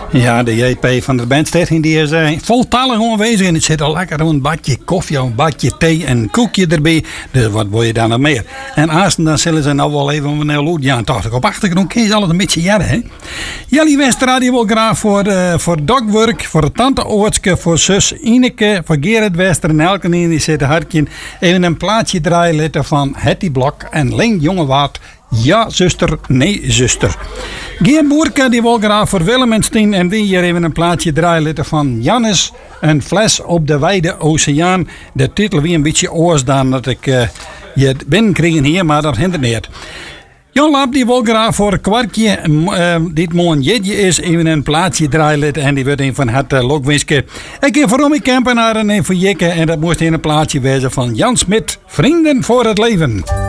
Ja, de JP van de bandstichting die is voltallig aanwezig en het zit al lekker een badje koffie, een badje thee en een koekje erbij. Dus wat wil je dan nog meer? En aasten dan zullen ze nou wel even een heel ja, toch op achtergrond kun je altijd een beetje jaren, hè? Jullie Westerra die wil graag voor Dogwork, voor de tante Oortske, voor zus Ineke, voor Gerrit Wester en elke die zit hartje even een plaatje draaien van Hetty Blok en Leen Jongewaard. Ja, zuster, nee, zuster. Geert Boerke die wil graag voor Willem en Stien en die hier even een plaatje draaien van Jannes, een fles op de wijde oceaan. De titel wie een beetje oors dan dat ik je binnenkrijg hier, maar dat hindert niet. Jan Lap die wil graag voor een kwartje, dit mooi jeetje is, even een plaatje draaien en die wordt een van het lokwiske. Ik heb voor Romy Kempenaar en een voor Jikke en dat moest in een plaatje wezen van Jan Smit, Vrienden voor het Leven.